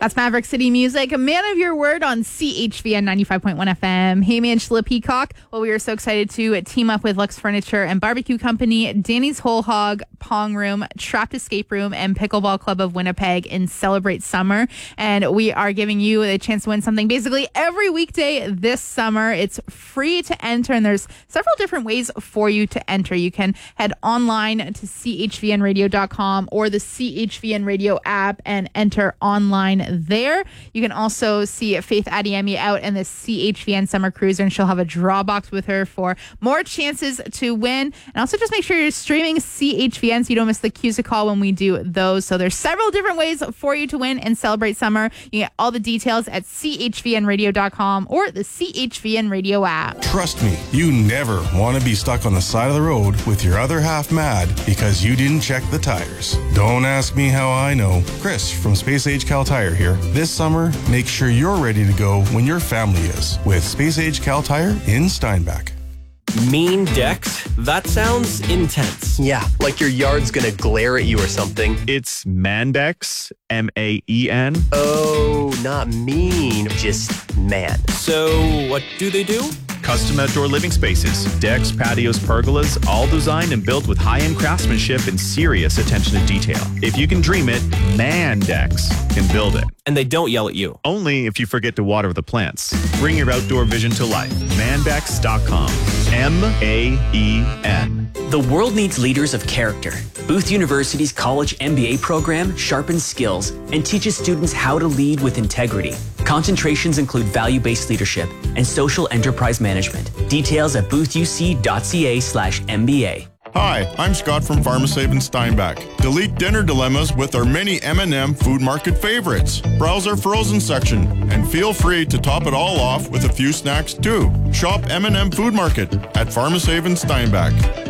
That's Maverick City Music, a man of your word on CHVN 95.1 FM. Hey, man, Angela Peacock. Well, we are so excited to team up with Lux Furniture and Barbecue Company, Danny's Whole Hog, Pong Room, Trapped Escape Room, and Pickleball Club of Winnipeg in Celebrate Summer. And we are giving you a chance to win something basically every weekday this summer. It's free to enter, and there's several different ways for you to enter. You can head online to chvnradio.com or the CHVN Radio app and enter online there. You can also see Faith Adiemi out in the CHVN Summer Cruiser, and she'll have a draw box with her for more chances to win. And also just make sure you're streaming CHVN so you don't miss the Cusick call when we do those. So there's several different ways for you to win and celebrate summer. You get all the details at chvnradio.com or the CHVN Radio app. Trust me, you never want to be stuck on the side of the road with your other half mad because you didn't check the tires. Don't ask me how I know. Chris from Space Age Cal Tire here. This summer, make sure you're ready to go when your family is with Space Age Cal Tire in Steinbach. Mean decks? That sounds intense. Yeah, like your yard's gonna glare at you or something. It's Mandex, M-A-E-N. Oh, not mean, just man. So, what do they do? Custom outdoor living spaces, decks, patios, pergolas, all designed and built with high-end craftsmanship and serious attention to detail. If you can dream it, Mandex can build it. And they don't yell at you. Only if you forget to water the plants. Bring your outdoor vision to life. Mandex.com. M-A-E-N. The world needs leaders of character. Booth University's college MBA program sharpens skills and teaches students how to lead with integrity. Concentrations include value-based leadership and social enterprise management. Details at boothUC.ca/MBA. Hi, I'm Scott from Pharmasave in Steinbach. Delete dinner dilemmas with our mini M&M Food Market favorites. Browse our frozen section and feel free to top it all off with a few snacks too. Shop M&M Food Market at Pharmasave in Steinbach.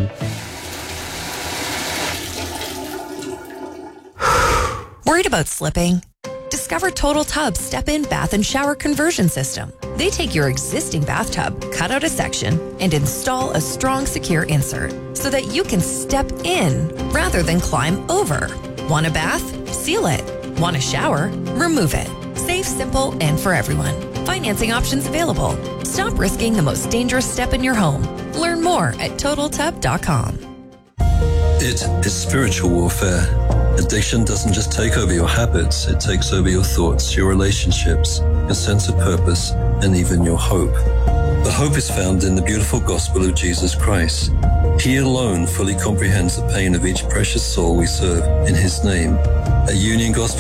Worried about slipping? Discover Total Tub Step-In Bath and Shower Conversion System. They take your existing bathtub, cut out a section, and install a strong, secure insert so that you can step in rather than climb over. Want a bath? Seal it. Want a shower? Remove it. Safe, simple, and for everyone. Financing options available. Stop risking the most dangerous step in your home. Learn more at TotalTub.com. It is spiritual warfare. Addiction doesn't just take over your habits, it takes over your thoughts, your relationships, your sense of purpose, and even your hope. The hope is found in the beautiful gospel of Jesus Christ. He alone fully comprehends the pain of each precious soul we serve in His name. At Union Gospel